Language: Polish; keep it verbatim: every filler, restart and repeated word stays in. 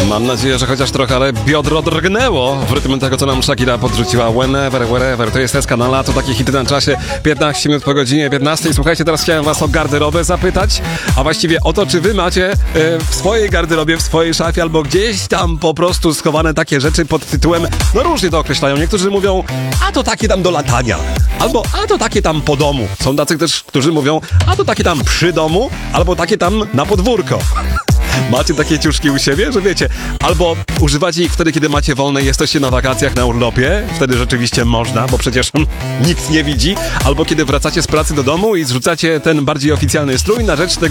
Mam nadzieję, że chociaż trochę, ale biodro drgnęło w rytm tego, co nam Shakira podrzuciła. Whenever, wherever, to jest S kanala, to takie hity na czasie. piętnaście minut po godzinie piętnastej. Słuchajcie, teraz chciałem was o garderobę zapytać, a właściwie o to, czy wy macie e, w swojej garderobie, w swojej szafie, albo gdzieś tam po prostu schowane takie rzeczy pod tytułem, no różnie to określają. Niektórzy mówią, a to takie tam do latania, albo a to takie tam po domu. Są tacy też, którzy mówią, a to takie tam przy domu, albo takie tam na podwórko. Macie takie ciuszki u siebie, że wiecie, albo używacie ich wtedy, kiedy macie wolne i jesteście na wakacjach, na urlopie, wtedy rzeczywiście można, bo przecież hm, nikt nie widzi, albo kiedy wracacie z pracy do domu i zrzucacie ten bardziej oficjalny strój na rzecz tego